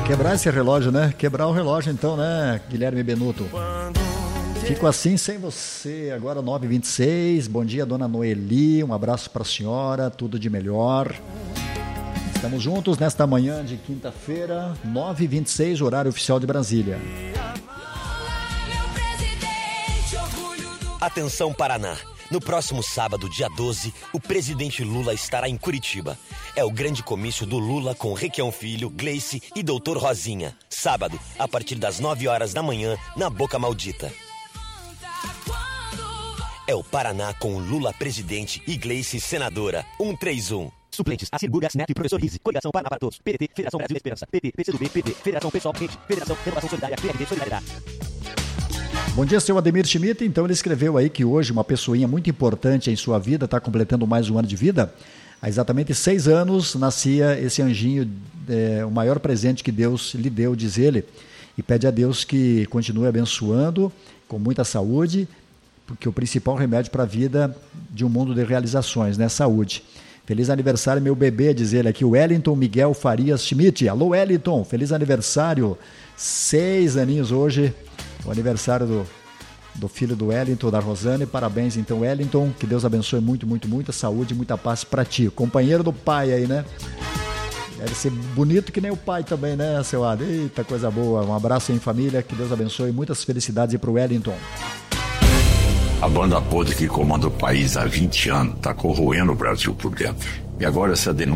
Quebrar esse relógio, né? Quebrar o relógio então, né, Guilherme Benuto? Fico assim sem você, agora 9h26. Bom dia, dona Noeli, um abraço para a senhora, tudo de melhor. Estamos juntos nesta manhã de quinta-feira, 9h26, horário oficial de Brasília. Atenção, Paraná. No próximo sábado, dia 12, o presidente Lula estará em Curitiba. É o grande comício do Lula com Requião Filho, Gleice e Doutor Rosinha. Sábado, a partir das 9 horas da manhã, na Boca Maldita. É o Paraná com Lula presidente e Gleice senadora. 131. Suplentes, Acir Gugas, Neto e Professor Rizzi. Coligação Paraná para Todos. PDT, Federação Brasil Esperança. PT, PCdoB, PT, Federação Pessoal Quente, Federação Renovação Solidária, PRD Solidariedade. Bom dia, seu Ademir Schmidt. Então ele escreveu aí que hoje uma pessoinha muito importante em sua vida está completando mais um ano de vida. Há exatamente 6 anos nascia esse anjinho, o maior presente que Deus lhe deu, diz ele, e pede a Deus que continue abençoando com muita saúde, porque o principal remédio para a vida de um mundo de realizações, né? Saúde. Feliz aniversário, meu bebê, diz ele aqui, o Wellington Miguel Farias Schmidt. Alô, Wellington, feliz aniversário, 6 aninhos hoje. O aniversário do filho do Wellington, da Rosane. Parabéns, então, Wellington. Que Deus abençoe muito, muito, muita saúde e muita paz para ti. Companheiro do pai aí, né? Deve ser bonito que nem o pai também, né, seu Ad? Eita, coisa boa. Um abraço aí em família. Que Deus abençoe. Muitas felicidades aí pro Wellington. A banda podre que comanda o país há 20 anos está corroendo o Brasil por dentro. E agora essa denúncia